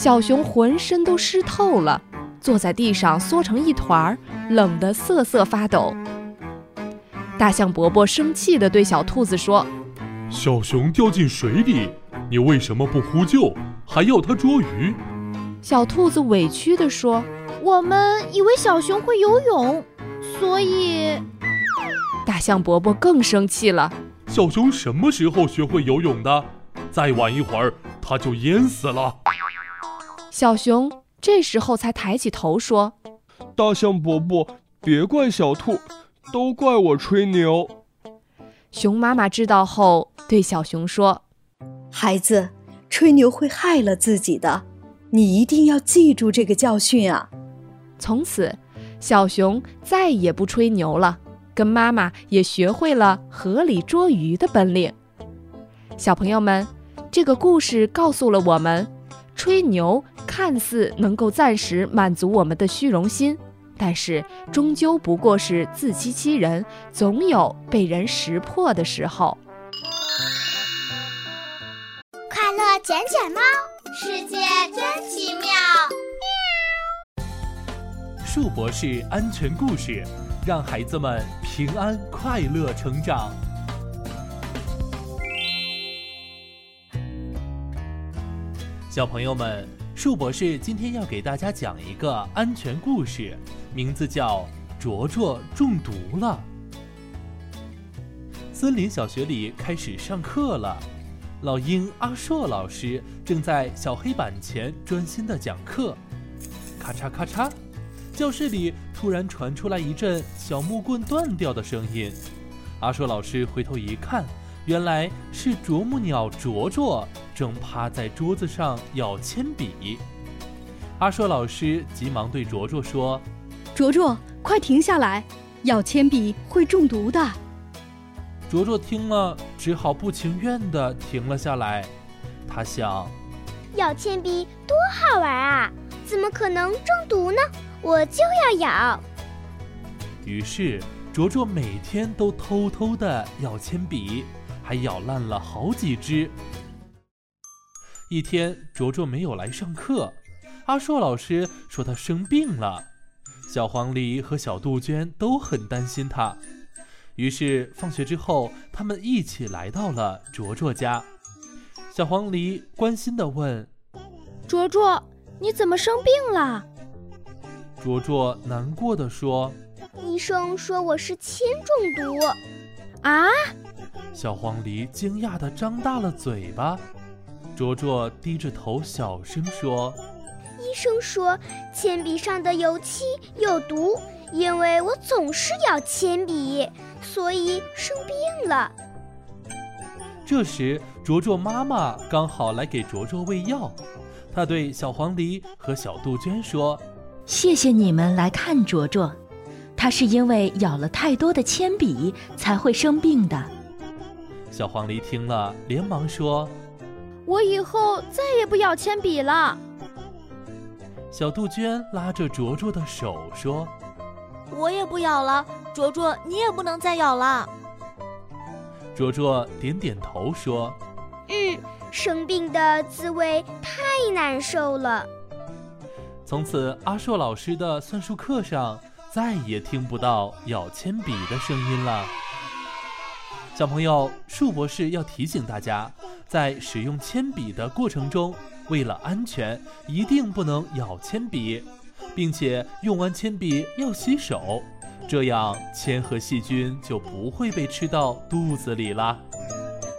小熊浑身都湿透了，坐在地上缩成一团，冷得瑟瑟发抖。大象伯伯生气地对小兔子说： 小熊掉进水里，你为什么不呼救，还要它捉鱼？ 小兔子委屈地说： 我们以为小熊会游泳，所以…… 大象伯伯更生气了： 小熊什么时候学会游泳的？再晚一会儿，它就淹死了。 小熊这时候才抬起头说： 大象伯伯，别怪小兔，都怪我吹牛。 熊妈妈知道后对小熊说： 孩子，吹牛会害了自己的，你一定要记住这个教训啊。 从此小熊再也不吹牛了，跟妈妈也学会了河里捉鱼的本领。小朋友们，这个故事告诉了我们，吹牛看似能够暂时满足我们的虚荣心，但是终究不过是自欺欺人，总有被人识破的时候。 快乐捡捡猫，世界真奇妙。 树博士安全故事，让孩子们平安快乐成长。小朋友们，树博士今天要给大家讲一个安全故事，名字叫卓卓中毒了。森林小学里开始上课了，老鹰阿硕老师正在小黑板前专心地讲课。咔嚓咔嚓，教室里突然传出来一阵小木棍断掉的声音。阿硕老师回头一看，原来是啄木鸟卓卓正趴在桌子上咬铅笔。阿硕老师急忙对卓卓说： 卓卓，快停下来，咬铅笔会中毒的。 卓卓听了，只好不情愿地停了下来。他想， 咬铅笔多好玩啊，怎么可能中毒呢？我就要咬。 于是卓卓每天都偷偷地咬铅笔，还咬烂了好几支。一天，卓卓没有来上课，阿硕老师说他生病了。小黄鹂和小杜鹃都很担心他，于是放学之后，他们一起来到了卓卓家。小黄鹂关心地问： 卓卓，你怎么生病了？ 卓卓难过地说： 医生说我是铅中毒。 啊！ 小黄鹂惊讶地张大了嘴巴。卓卓低着头小声说： 医生说铅笔上的油漆有毒，因为我总是咬铅笔，所以生病了。 这时卓卓妈妈刚好来给卓卓喂药，她对小黄鹂和小杜鹃说： 谢谢你们来看卓卓，他是因为咬了太多的铅笔才会生病的。 小黄鹂听了连忙说： 我以后再也不咬铅笔了。 小杜鹃拉着卓卓的手说： 我也不咬了，卓卓你也不能再咬了。 卓卓点点头说： 生病的滋味太难受了。 从此阿硕老师的算术课上再也听不到咬铅笔的声音了。小朋友，树博士要提醒大家，在使用铅笔的过程中，为了安全，一定不能咬铅笔，并且用完铅笔要洗手，这样铅和细菌就不会被吃到肚子里了。